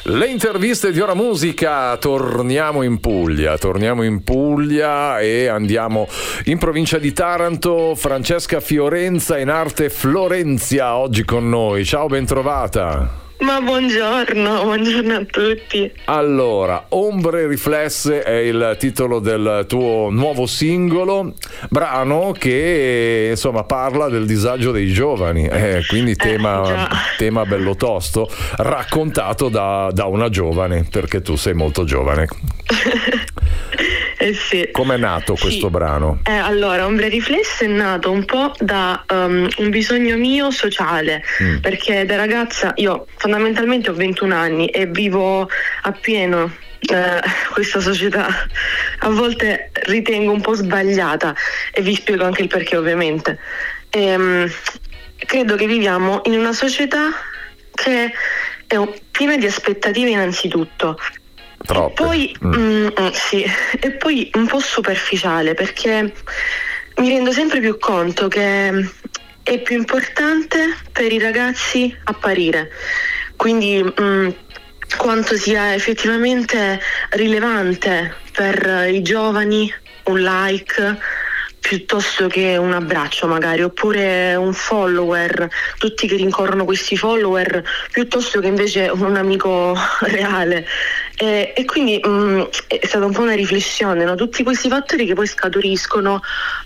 Le interviste di Ora Musica, torniamo in Puglia e andiamo in provincia di Taranto. Francesca Fiorenza, in arte Florenzia, oggi con noi. Ciao, bentrovata. Ma buongiorno a tutti. Allora, Ombre Riflesse è il titolo del tuo nuovo singolo, brano che insomma parla del disagio dei giovani, quindi tema bello tosto, raccontato da una giovane, perché tu sei molto giovane. Sì. Com'è nato questo brano? Allora, Ombre Riflesse è nato un po' da un bisogno mio sociale, perché da ragazza io fondamentalmente ho 21 anni e vivo appieno questa società, a volte ritengo un po' sbagliata, e vi spiego anche il perché, ovviamente. Credo che viviamo in una società che è piena di aspettative innanzitutto. Troppe. E poi, sì, e poi un po' superficiale, perché mi rendo sempre più conto che è più importante per i ragazzi apparire, quindi quanto sia effettivamente rilevante per i giovani un like piuttosto che un abbraccio magari, oppure un follower, tutti che rincorrono questi follower, piuttosto che invece un amico reale. E quindi è stata un po' una riflessione, no? Tutti questi fattori che poi scaturiscono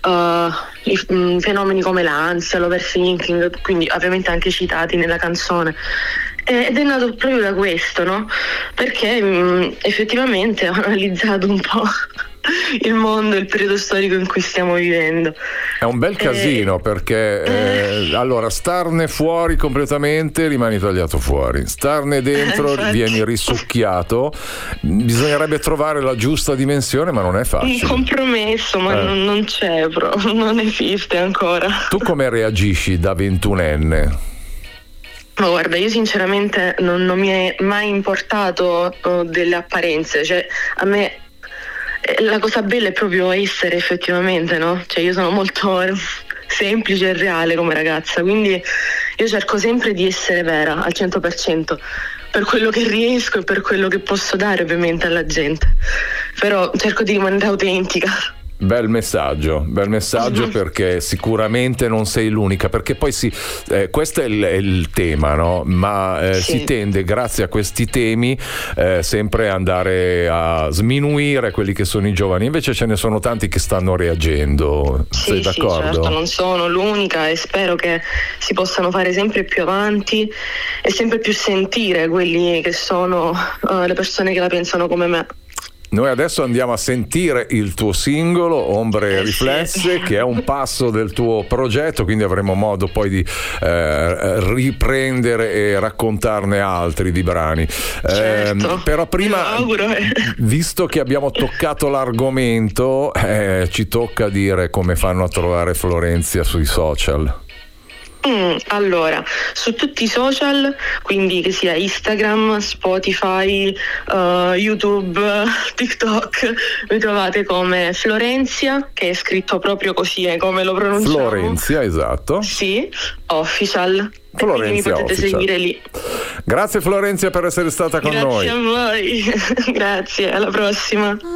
fenomeni come l'ansia, l'overthinking, quindi ovviamente anche citati nella canzone. Ed è nato proprio da questo, no? Perché effettivamente ho analizzato un po' il mondo, il periodo storico in cui stiamo vivendo. È un bel casino, perché allora starne fuori completamente rimani tagliato fuori, starne dentro vieni risucchiato. Bisognerebbe trovare la giusta dimensione, ma non è facile. Un compromesso, ma non c'è proprio, non esiste ancora. Tu come reagisci da 21enne? Ma guarda, io sinceramente non mi è mai importato delle apparenze, cioè a me la cosa bella è proprio essere effettivamente, no? Cioè io sono molto semplice e reale come ragazza, quindi io cerco sempre di essere vera al 100%, per quello che riesco e per quello che posso dare ovviamente alla gente, però cerco di rimanere autentica. Bel messaggio, perché sicuramente non sei l'unica, perché poi questo è il tema, no? Ma sì, si tende, grazie a questi temi, sempre andare a sminuire quelli che sono i giovani, invece ce ne sono tanti che stanno reagendo. Sei d'accordo? Sì, certo, non sono l'unica e spero che si possano fare sempre più avanti e sempre più sentire quelli che sono le persone che la pensano come me. Noi adesso andiamo a sentire il tuo singolo Ombre Riflesse, che è un passo del tuo progetto, quindi avremo modo poi di riprendere e raccontarne altri di brani. Certo, però prima, visto che abbiamo toccato l'argomento, ci tocca dire come fanno a trovare Florenzia sui social. Allora, su tutti i social, quindi che sia Instagram, Spotify, YouTube, TikTok, mi trovate come Florenzia, che è scritto proprio così come lo pronunciamo. Florenzia, esatto. Sì, official. Florenzia mi potete official. seguire lì. Grazie Florenzia per essere stata con noi. Grazie a voi. Grazie, alla prossima.